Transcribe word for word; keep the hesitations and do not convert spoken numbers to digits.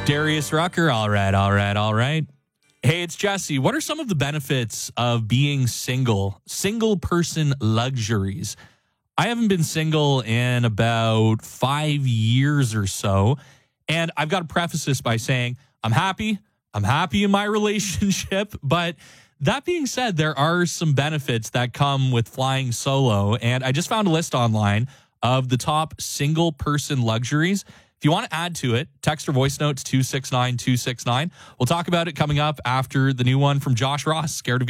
Darius Rucker. All right, all right, all right. Hey, it's Jesse. What are some of the benefits of being single? Single person luxuries. I haven't been single in about five years or so. And I've got to preface this by saying I'm happy. I'm happy in my relationship. But that being said, there are some benefits that come with flying solo. And I just found a list online of the top single person luxuries. If you want to add to it, text or voice notes two six nine two six nine. We'll talk about it coming up after the new one from Josh Ross, Scared of